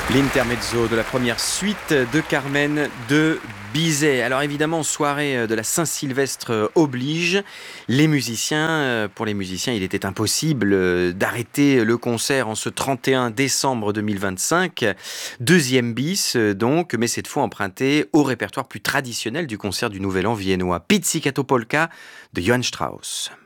L'intermezzo de la première suite de Carmen de Bizet. Alors évidemment, soirée de la Saint-Sylvestre oblige. Pour les musiciens, il était impossible d'arrêter le concert en ce 31 décembre 2025. Deuxième bis donc, mais cette fois emprunté au répertoire plus traditionnel du concert du Nouvel An viennois. Pizzicato Polka de Johann Strauss.